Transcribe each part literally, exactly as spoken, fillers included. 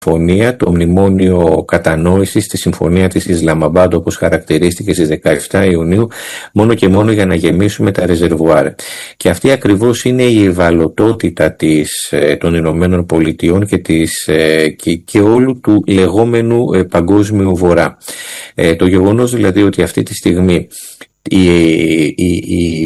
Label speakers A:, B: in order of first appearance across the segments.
A: συμφωνία, το μνημόνιο κατανόησης, τη συμφωνία της Ισλαμαμπάντ όπως χαρακτηρίστηκε στις δεκαεφτά Ιουνίου, μόνο και μόνο για να γεμίσουμε τα ρεζερβουάρ. Και αυτή ακριβώς είναι η ευαλωτότητα της, των Ηνωμένων Πολιτειών και, της, και, και όλου του λεγόμενου παγκόσμιου βορρά. Ε, το γεγονός δηλαδή ότι αυτή τη στιγμή η, η, η,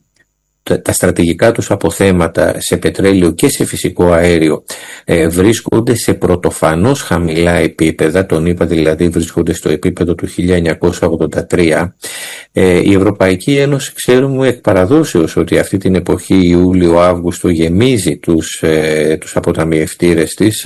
A: τα στρατηγικά τους αποθέματα σε πετρέλαιο και σε φυσικό αέριο ε, βρίσκονται σε πρωτοφανώς χαμηλά επίπεδα, τον είπα δηλαδή βρίσκονται στο επίπεδο του χίλια εννιακόσια ογδόντα τρία. Ε, η Ευρωπαϊκή Ένωση ξέρουμε εκ παραδόσεως ότι αυτή την εποχή Ιούλιο-Αύγουστο γεμίζει τους, ε, τους αποταμιευτήρες της,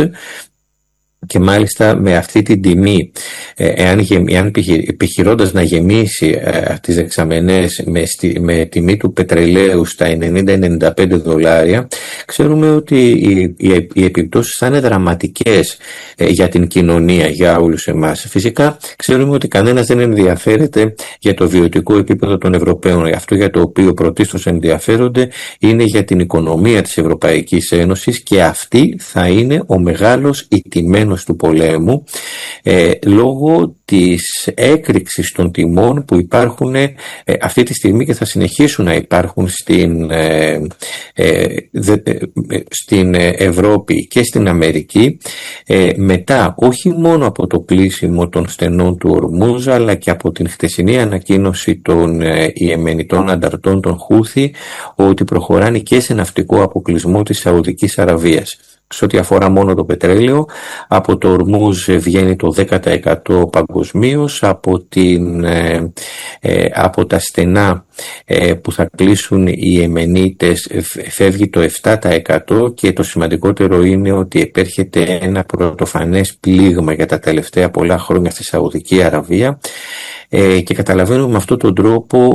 A: και μάλιστα με αυτή την τιμή, εάν, εάν επιχειρώντας να γεμίσει ε, τις δεξαμενές με, με τιμή του πετρελαίου στα ενενήντα με ενενήντα πέντε δολάρια, ξέρουμε ότι οι, οι, οι επιπτώσεις θα είναι δραματικές ε, για την κοινωνία, για όλους εμάς. Φυσικά ξέρουμε ότι κανένας δεν ενδιαφέρεται για το βιωτικό επίπεδο των Ευρωπαίων. Αυτό για το οποίο πρωτίστως ενδιαφέρονται είναι για την οικονομία της Ευρωπαϊκής Ένωσης, και αυτή θα είναι ο μεγάλος ηττημένος του πολέμου ε, λόγω της έκρηξης των τιμών που υπάρχουν ε, αυτή τη στιγμή και θα συνεχίσουν να υπάρχουν στην, ε, ε, δε, ε, στην Ευρώπη και στην Αμερική ε, μετά όχι μόνο από το κλείσιμο των στενών του Ορμούζ, αλλά και από την χτεσινή ανακοίνωση των ε, ιεμενιτών ανταρτών των Χούθη ότι προχωράνε και σε ναυτικό αποκλεισμό της Σαουδικής Αραβίας. Σε ό,τι αφορά μόνο το πετρέλαιο, από το Ορμούζ βγαίνει το δέκα τοις εκατό παγκοσμίως, από, την, ε, ε, από τα στενά ε, που θα κλείσουν οι Ιεμενίτες φεύγει το επτά τοις εκατό, και το σημαντικότερο είναι ότι επέρχεται ένα πρωτοφανές πλήγμα για τα τελευταία πολλά χρόνια στη Σαουδική Αραβία. Ε, και καταλαβαίνουμε με αυτόν τον τρόπο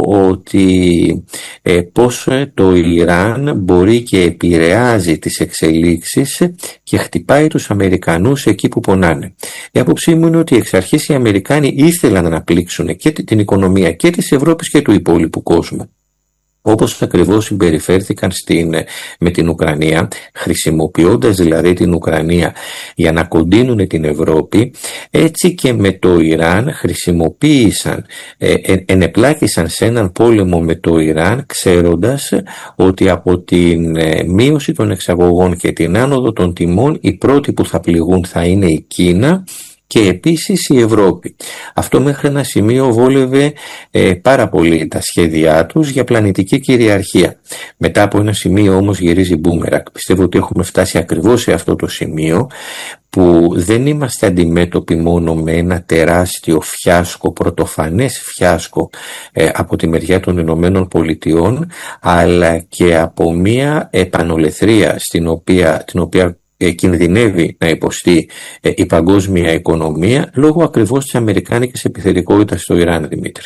A: ότι ε, πώς το Ιράν μπορεί και επηρεάζει τις εξελίξεις και χτυπάει τους Αμερικανούς εκεί που πονάνε. Η άποψή μου είναι ότι εξ αρχής οι Αμερικάνοι ήθελαν να πλήξουν και την οικονομία και της Ευρώπης και του υπόλοιπου κόσμου. Όπως ακριβώς συμπεριφέρθηκαν στην, με την Ουκρανία, χρησιμοποιώντας δηλαδή την Ουκρανία για να κοντίνουν την Ευρώπη, έτσι και με το Ιράν χρησιμοποίησαν, ε, ε, ενεπλάκησαν σε έναν πόλεμο με το Ιράν, ξέροντας ότι από την ε, μείωση των εξαγωγών και την άνοδο των τιμών οι πρώτοι που θα πληγούν θα είναι η Κίνα και επίσης η Ευρώπη. Αυτό μέχρι ένα σημείο βόλευε ε, πάρα πολύ τα σχέδιά τους για πλανητική κυριαρχία. Μετά από ένα σημείο όμως γυρίζει μπούμερακ. Πιστεύω ότι έχουμε φτάσει ακριβώς σε αυτό το σημείο που δεν είμαστε αντιμέτωποι μόνο με ένα τεράστιο φιάσκο, πρωτοφανές φιάσκο ε, από τη μεριά των Ηνωμένων Πολιτειών, αλλά και από μια επανολεθρία στην οποία, την οποία κινδυνεύει να υποστεί η παγκόσμια οικονομία λόγω ακριβώς της αμερικάνικης επιθετικότητας στο Ιράν, Δημήτρη.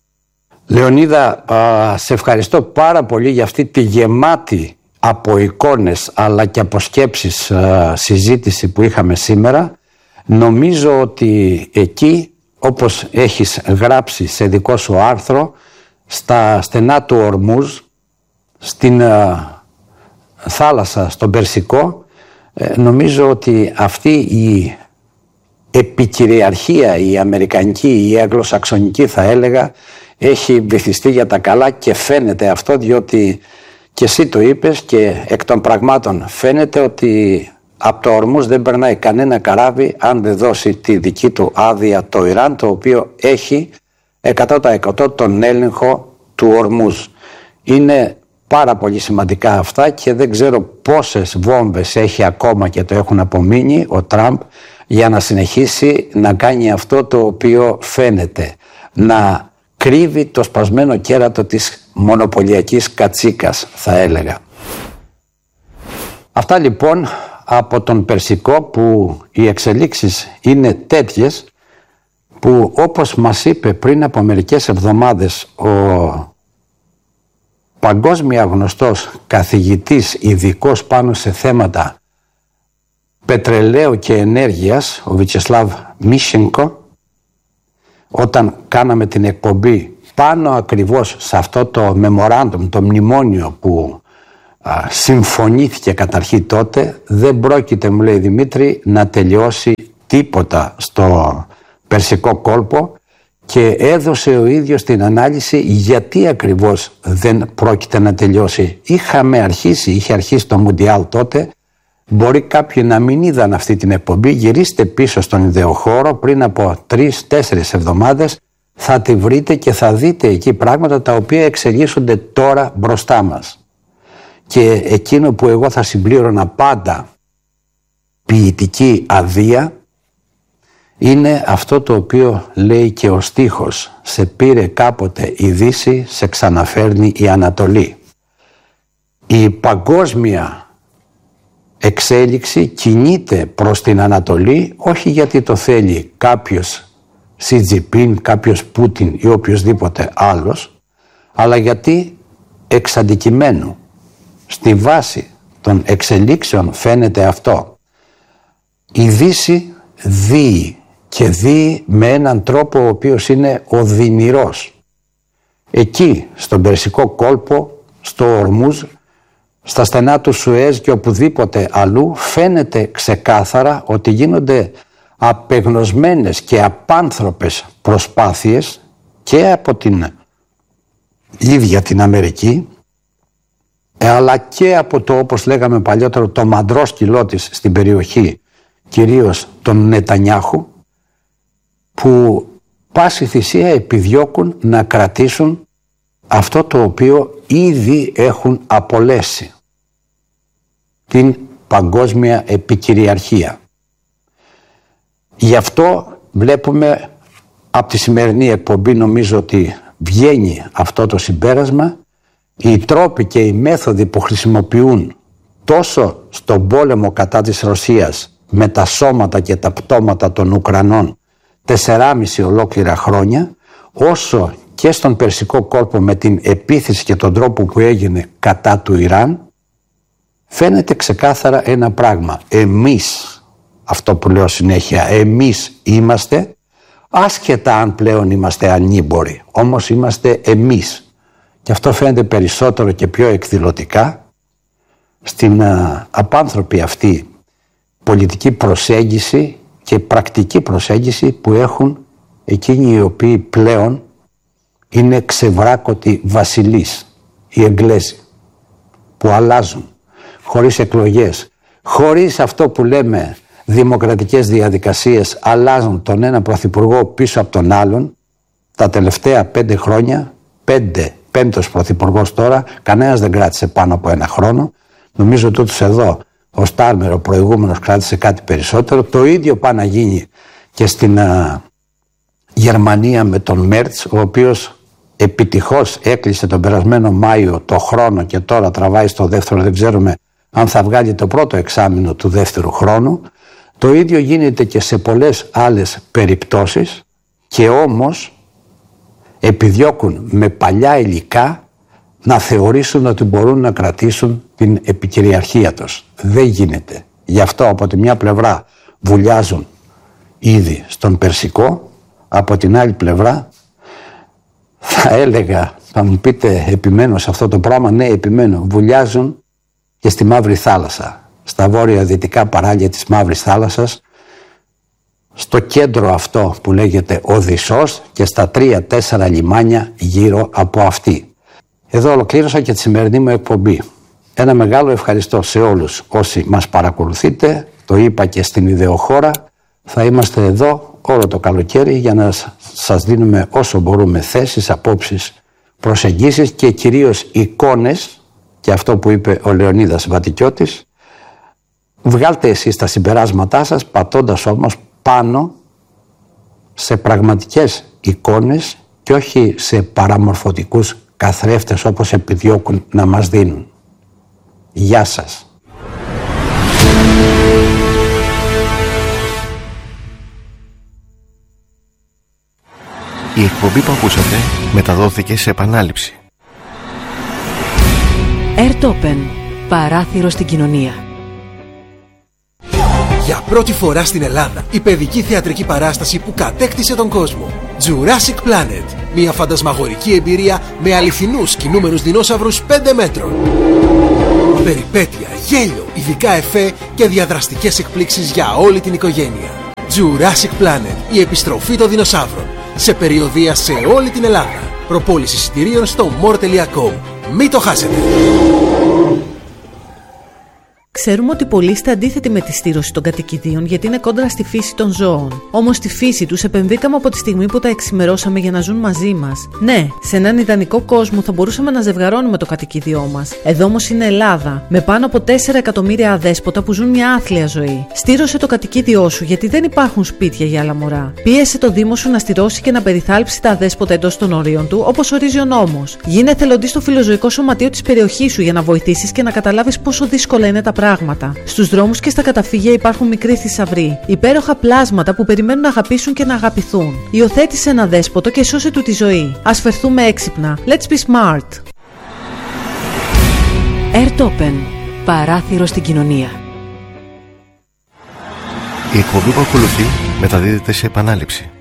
B: Λεωνίδα, σε ευχαριστώ πάρα πολύ για αυτή τη γεμάτη από εικόνες αλλά και από σκέψεις συζήτηση που είχαμε σήμερα. Νομίζω ότι εκεί, όπως έχεις γράψει σε δικό σου άρθρο, στα στενά του Ορμούζ, στην θάλασσα, στον Περσικό, νομίζω ότι αυτή η επικυριαρχία, η αμερικανική, η αγγλοσαξονική θα έλεγα, έχει βυθιστεί για τα καλά και φαίνεται αυτό, διότι και εσύ το είπες και εκ των πραγμάτων φαίνεται ότι από το Ορμούζ δεν περνάει κανένα καράβι αν δεν δώσει τη δική του άδεια το Ιράν, το οποίο έχει εκατό τοις εκατό τον έλεγχο του Ορμούζ. Είναι πάρα πολύ σημαντικά αυτά και δεν ξέρω πόσες βόμβες έχει ακόμα και το έχουν απομείνει ο Τραμπ για να συνεχίσει να κάνει αυτό το οποίο φαίνεται, να κρύβει το σπασμένο κέρατο της μονοπωλιακής κατσίκας, θα έλεγα. Αυτά λοιπόν από τον Περσικό, που οι εξελίξεις είναι τέτοιες που, όπως μας είπε πριν από μερικές εβδομάδες ο παγκόσμια γνωστός καθηγητής ειδικός πάνω σε θέματα πετρελαίου και ενέργειας, ο Βιτσεσλάβ Μίσενκο, όταν κάναμε την εκπομπή πάνω ακριβώς σε αυτό το memorandum, το μνημόνιο που α, συμφωνήθηκε καταρχήν τότε, δεν πρόκειται, μου λέει Δημήτρη, να τελειώσει τίποτα στο Περσικό κόλπο, και έδωσε ο ίδιος την ανάλυση γιατί ακριβώς δεν πρόκειται να τελειώσει. Είχαμε αρχίσει, είχε αρχίσει το Μουντιάλ τότε. Μπορεί κάποιοι να μην είδαν αυτή την εκπομπή. Γυρίστε πίσω στον ιδεοχώρο πριν από τρεις-τέσσερις εβδομάδες. Θα τη βρείτε και θα δείτε εκεί πράγματα τα οποία εξελίσσονται τώρα μπροστά μας. Και εκείνο που εγώ θα συμπλήρωνα πάντα ποιητική αδεία είναι αυτό το οποίο λέει και ο στίχος: «Σε πήρε κάποτε η Δύση, σε ξαναφέρνει η Ανατολή». Η παγκόσμια εξέλιξη κινείται προς την Ανατολή, όχι γιατί το θέλει κάποιος Σι Τζιπίν, κάποιος Πούτιν ή οποιοσδήποτε άλλος, αλλά γιατί εξ αντικειμένου στη βάση των εξελίξεων φαίνεται αυτό. Η Δύση δύει, και δύει με έναν τρόπο ο οποίος είναι οδυνηρός. Εκεί στον Περσικό κόλπο, στο Ορμούζ, στα στενά του Σουέζ και οπουδήποτε αλλού φαίνεται ξεκάθαρα ότι γίνονται απεγνωσμένες και απάνθρωπες προσπάθειες και από την ίδια την Αμερική, αλλά και από το, όπως λέγαμε παλιότερο, το μαντρό σκυλό της στην περιοχή, κυρίως τον Νετανιάχου, που πάση θυσία επιδιώκουν να κρατήσουν αυτό το οποίο ήδη έχουν απολέσει, την παγκόσμια επικυριαρχία. Γι' αυτό βλέπουμε από τη σημερινή εκπομπή, νομίζω ότι βγαίνει αυτό το συμπέρασμα, οι τρόποι και οι μέθοδοι που χρησιμοποιούν τόσο στον πόλεμο κατά της Ρωσίας με τα σώματα και τα πτώματα των Ουκρανών τεσσεράμιση ολόκληρα χρόνια, όσο και στον Περσικό κόλπο με την επίθεση και τον τρόπο που έγινε κατά του Ιράν, φαίνεται ξεκάθαρα ένα πράγμα. Εμείς, αυτό που λέω συνέχεια, εμείς είμαστε, άσχετα αν πλέον είμαστε ανήμποροι, όμως είμαστε εμείς. Και αυτό φαίνεται περισσότερο και πιο εκδηλωτικά στην α, απάνθρωπη αυτή πολιτική προσέγγιση και πρακτική προσέγγιση που έχουν εκείνοι οι οποίοι πλέον είναι ξεβράκωτοι βασιλείς, οι Εγγλέζοι, που αλλάζουν χωρίς εκλογές, χωρίς αυτό που λέμε δημοκρατικές διαδικασίες, αλλάζουν τον ένα πρωθυπουργό πίσω από τον άλλον. Τα τελευταία πέντε χρόνια, πέντε, πέμπτος πρωθυπουργός τώρα, κανένας δεν κράτησε πάνω από ένα χρόνο. Νομίζω τούτος εδώ, ο Στάρμερ, ο προηγούμενος, κράτησε κάτι περισσότερο. Το ίδιο πάει να γίνει και στην α, Γερμανία με τον Μέρτς, ο οποίος επιτυχώς έκλεισε τον περασμένο Μάιο το χρόνο και τώρα τραβάει στο δεύτερο, δεν ξέρουμε αν θα βγάλει το πρώτο εξάμηνο του δεύτερου χρόνου. Το ίδιο γίνεται και σε πολλές άλλες περιπτώσεις, και όμως επιδιώκουν με παλιά υλικά να θεωρήσουν ότι μπορούν να κρατήσουν την επικυριαρχία τους. Δεν γίνεται. Γι' αυτό από τη μια πλευρά βουλιάζουν ήδη στον Περσικό, από την άλλη πλευρά θα έλεγα, θα μου πείτε επιμένω σε αυτό το πράγμα, ναι επιμένω, βουλιάζουν και στη Μαύρη Θάλασσα, στα βόρεια-δυτικά παράλια της Μαύρης Θάλασσας, στο κέντρο αυτό που λέγεται Οδυσσός και στα τρία-τέσσερα λιμάνια γύρω από αυτή. Εδώ ολοκλήρωσα και τη σημερινή μου εκπομπή. Ένα μεγάλο ευχαριστώ σε όλους όσοι μας παρακολουθείτε, το είπα και στην ιδεοχώρα, θα είμαστε εδώ όλο το καλοκαίρι για να σας δίνουμε όσο μπορούμε θέσεις, απόψεις, προσεγγίσεις και κυρίως εικόνες, και αυτό που είπε ο Λεωνίδας Βατικιώτης. Βγάλτε εσείς τα συμπεράσματά σας, πατώντας όμως πάνω σε πραγματικές εικόνες και όχι σε παραμορφωτικούς καθρέφτες όπως επιδιώκουν να μας δίνουν. Γεια σας.
C: Η εκπομπή που ακούσατε μεταδόθηκε σε επανάληψη.
D: Airtopen. Παράθυρο στην κοινωνία.
E: Για πρώτη φορά στην Ελλάδα, η παιδική θεατρική παράσταση που κατέκτησε τον κόσμο. Jurassic Planet. Μια φαντασμαγορική εμπειρία με αληθινούς κινούμενους δεινόσαυρους πέντε μέτρων. Περιπέτεια, γέλιο, ειδικά εφέ και διαδραστικές εκπλήξεις για όλη την οικογένεια. Jurassic Planet, η επιστροφή των δεινοσαύρων. Σε περιοδεία σε όλη την Ελλάδα. Προπόληση εισιτηρίων στο more τελεία com. Μην το χάσετε!
D: Ξέρουμε ότι πολλοί είστε αντίθετοι με τη στήρωση των κατοικιδίων γιατί είναι κόντρα στη φύση των ζώων. Όμως στη φύση τους επενδύκαμε από τη στιγμή που τα εξημερώσαμε για να ζουν μαζί μας. Ναι, σε έναν ιδανικό κόσμο θα μπορούσαμε να ζευγαρώνουμε το κατοικίδιό μας. Εδώ όμως είναι Ελλάδα, με πάνω από τέσσερα εκατομμύρια αδέσποτα που ζουν μια άθλια ζωή. Στήρωσε το κατοικίδιό σου γιατί δεν υπάρχουν σπίτια για άλλα μωρά. Πίεσε το Δήμο σου να στηρώσει και να περιθάλψει τα αδέσποτα εντός των ορίων του, όπως ορίζει ο νόμος. Γίνε εθελοντής στο φιλοζωικό σωματείο της περιοχής σου για να βοηθήσεις και να καταλάβεις πόσο δύσκολα είναι τα πράγματα. Στους δρόμους και στα καταφύγια υπάρχουν μικροί θησαυροί, υπέροχα πλάσματα που περιμένουν να αγαπήσουν και να αγαπηθούν. Υιοθέτησε ένα δέσποτο και σώσε του τη ζωή. Ας φερθούμε έξυπνα. Let's be smart. Airtopen. Παράθυρο στην κοινωνία.
C: Η εκπομπή που ακολουθεί μεταδίδεται σε επανάληψη.